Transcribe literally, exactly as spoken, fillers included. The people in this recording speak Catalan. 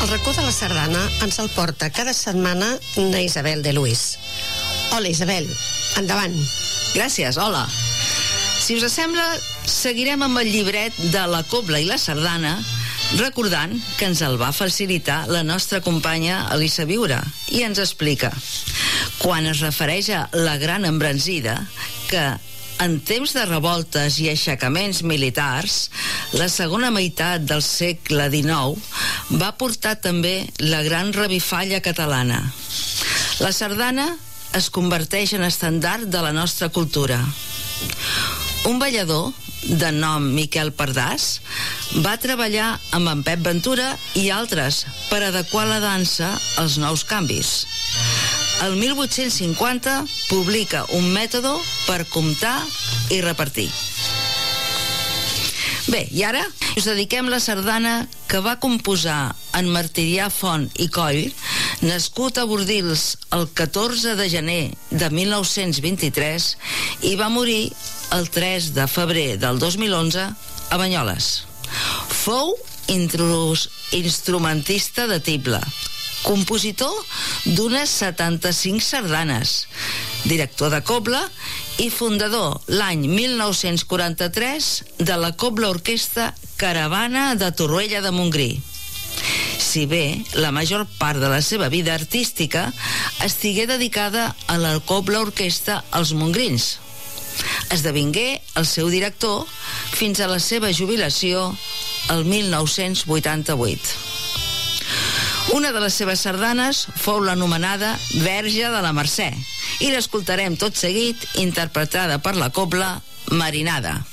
El racó de la sardana ens el porta cada setmana na Isabel de Luis. Hola, Isabel, endavant. Gràcies, hola. Si us sembla, seguirem amb el llibret de la cobla i la sardana, recordant que ens el va facilitar la nostra companya Elisa Viura, i ens explica. Quan es refereix a la gran embranzida, que en temps de revoltes i aixecaments militars, la segona meitat del segle dinou va portar també la gran revifalla catalana. La sardana es converteix en estendard de la nostra cultura. Un ballador, de nom Miquel Pardàs, va treballar amb en Pep Ventura i altres per adequar la dansa als nous canvis. El mil vuit-cents cinquanta publica un mètode per comptar i repartir. Bé, i ara us dediquem la sardana que va composar en Martirià Font i Coll, nascut a Bordils el catorze de gener de mil nou-cents vint-i-tres i va morir el tres de febrer del dos mil onze a Banyoles. Fou instrumentista de tible, compositor d'unes setanta-cinc sardanes, director de cobla i fundador l'any mil nou-cents quaranta-tres de la Cobla Orquestra Caravana de Torroella de Montgrí. Si bé la major part de la seva vida artística estigué dedicada a la Cobla Orquestra als mongrins. Esdevingué el seu director fins a la seva jubilació el mil nou-cents vuitanta-vuit. Una de les seves sardanes fou l'anomenada Verge de la Mercè i l'escoltarem tot seguit interpretada per la cobla Marinada.